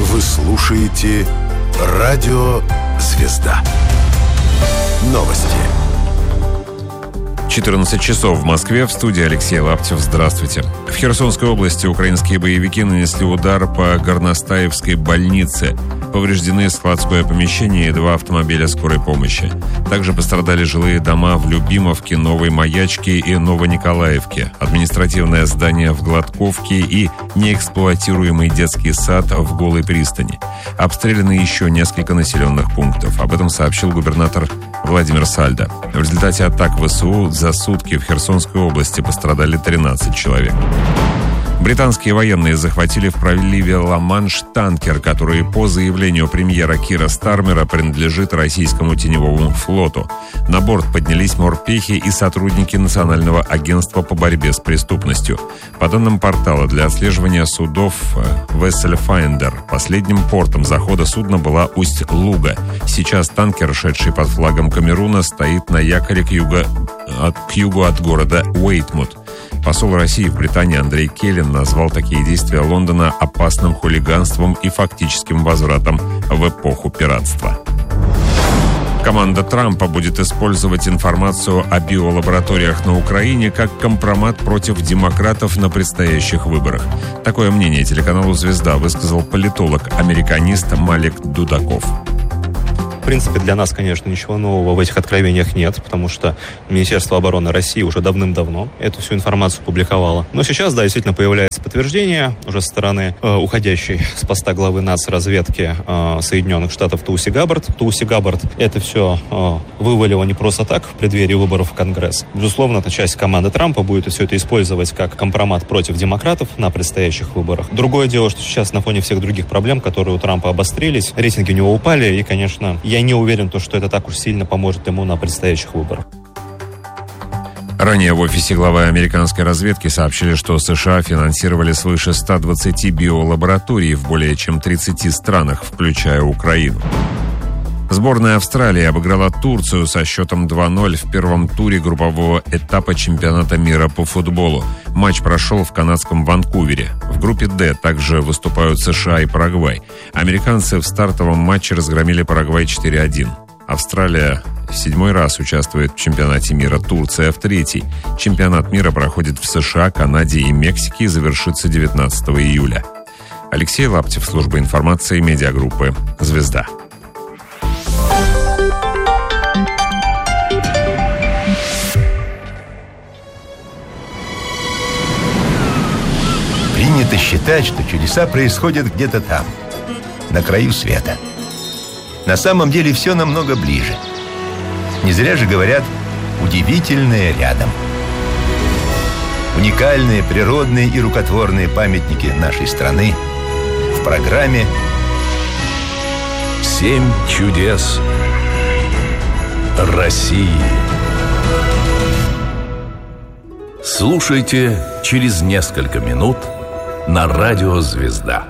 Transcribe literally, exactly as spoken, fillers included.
Вы слушаете «Радио Звезда». Новости. четырнадцать часов в Москве. В студии Алексей Лаптев. Здравствуйте. В Херсонской области украинские боевики нанесли удар по Горностаевской больнице. Повреждены складское помещение и два автомобиля скорой помощи. Также пострадали жилые дома в Любимовке, Новой Маячке и Новониколаевке, административное здание в Гладковке и неэксплуатируемый детский сад в Голой пристани. Обстреляны еще несколько населенных пунктов. Об этом сообщил губернатор Владимир Сальдо. В результате атак ВСУ за сутки в Херсонской области пострадали тринадцать человек. Британские военные захватили в проливе Ла-Манш танкер, который по заявлению премьера Кира Стармера принадлежит российскому теневому флоту. На борт поднялись морпехи и сотрудники Национального агентства по борьбе с преступностью. По данным портала, для отслеживания судов Vessel Finder последним портом захода судна была Усть-Луга. Сейчас танкер, шедший под флагом Камеруна, стоит на якоре к, юго, от, к югу от города Уэйтмут. Посол России в Британии Андрей Келлин назвал такие действия Лондона опасным хулиганством и фактическим возвратом в эпоху пиратства. Команда Трампа будет использовать информацию о биолабораториях на Украине как компромат против демократов на предстоящих выборах. Такое мнение телеканалу «Звезда» высказал политолог-американист Малик Дудаков. В принципе, для нас, конечно, ничего нового в этих откровениях нет, потому что Министерство обороны России уже давным-давно эту всю информацию публиковало. Но сейчас, да, действительно появляется подтверждение уже со стороны э, уходящей с поста главы нацразведки э, Соединенных Штатов Тулси Габбард. Тулси Габбард это все э, вывалило не просто так в преддверии выборов в Конгресс. Безусловно, эта часть команды Трампа будет все это использовать как компромат против демократов на предстоящих выборах. Другое дело, что сейчас на фоне всех других проблем, которые у Трампа обострились, рейтинги у него упали, и, конечно, я не уверен, что это так уж сильно поможет ему на предстоящих выборах. Ранее в офисе главы американской разведки сообщили, что США финансировали свыше ста двадцати биолабораторий в более чем тридцати странах, включая Украину. Сборная Австралии обыграла Турцию со счетом два ноль в первом туре группового этапа чемпионата мира по футболу. Матч прошел в канадском Ванкувере. В группе «Д» также выступают США и Парагвай. Американцы в стартовом матче разгромили Парагвай четыре один. Австралия в седьмой раз участвует в чемпионате мира, Турция в третий. Чемпионат мира проходит в США, Канаде и Мексике и завершится девятнадцатого июля. Алексей Лаптев, служба информации медиагруппы «Звезда». Принято считать, что чудеса происходят где-то там, на краю света. На самом деле все намного ближе. Не зря же говорят «удивительное рядом». Уникальные природные и рукотворные памятники нашей страны в программе «Семь чудес России». Слушайте через несколько минут на радио «Звезда».